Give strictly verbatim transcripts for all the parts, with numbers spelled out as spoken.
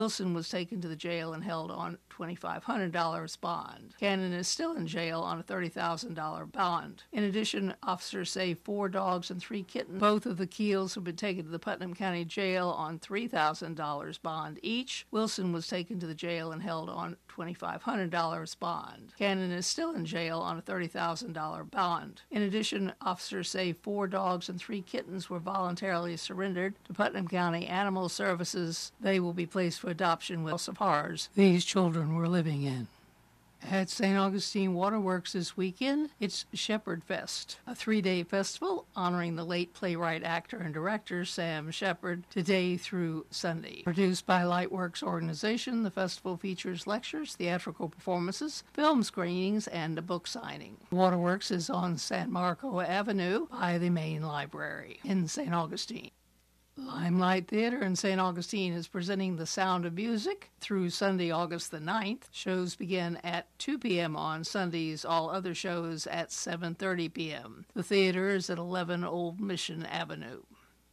Wilson was taken to the jail and held on twenty-five hundred dollars bond. Cannon is still in jail on a thirty thousand dollars bond. In addition, officers say four dogs and three kittens. Both of the Keels have been taken to the Putnam County Jail on three thousand dollars bond each. Wilson was taken to the jail and held on twenty-five hundred dollars bond. Cannon is still in jail on a thirty thousand dollars bond. In addition, officers say four dogs and three kittens were voluntarily surrendered to Putnam County Animal Services. They will be placed for adoption with House of Horrors these children were living in. At Saint Augustine Waterworks this weekend, it's Shepherd Fest, a three-day festival honoring the late playwright, actor, and director Sam Shepard today through Sunday. Produced by Lightworks Organization, the festival features lectures, theatrical performances, film screenings, and a book signing. Waterworks is on San Marco Avenue by the main library in Saint Augustine. Limelight Theater in Saint Augustine is presenting The Sound of Music through Sunday, August the ninth. Shows begin at two p.m. on Sundays, all other shows at seven thirty p.m. The theater is at eleven Old Mission Avenue.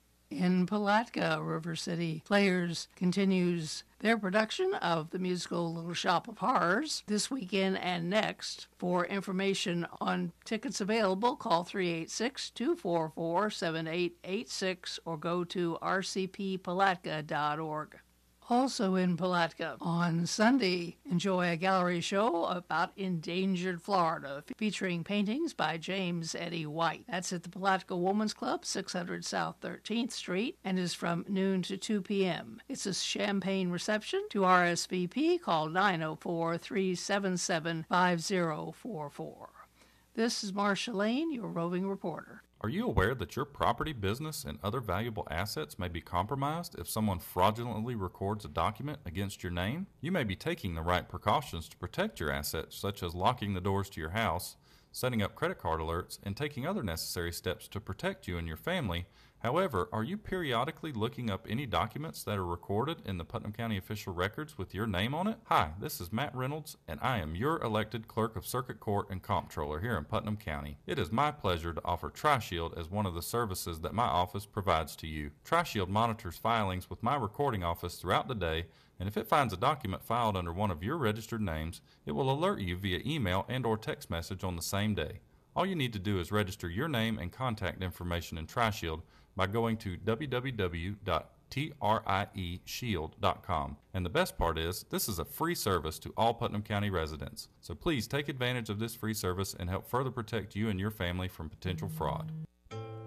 In Palatka, River City Players continues their production of the musical Little Shop of Horrors this weekend and next. For information on tickets available, call three eight six, two four four, seven eight eight six or go to r c p palatka dot org. Also in Palatka, on Sunday, enjoy a gallery show about endangered Florida, featuring paintings by James Eddie White. That's at the Palatka Women's Club, six hundred South thirteenth Street, and is from noon to two p.m. It's a champagne reception. To R S V P, call nine oh four, three seven seven, five oh four four. This is Marcia Lane, your roving reporter. Are you aware that your property, business, and other valuable assets may be compromised if someone fraudulently records a document against your name? You may be taking the right precautions to protect your assets, such as locking the doors to your house, setting up credit card alerts, and taking other necessary steps to protect you and your family. However, are you periodically looking up any documents that are recorded in the Putnam County official records with your name on it? Hi, this is Matt Reynolds, and I am your elected Clerk of Circuit Court and Comptroller here in Putnam County. It is my pleasure to offer TriShield as one of the services that my office provides to you. TriShield monitors filings with my recording office throughout the day, and if it finds a document filed under one of your registered names, it will alert you via email and or text message on the same day. All you need to do is register your name and contact information in TriShield by going to w w w dot trie shield dot com. And the best part is, this is a free service to all Putnam County residents. So please take advantage of this free service and help further protect you and your family from potential fraud.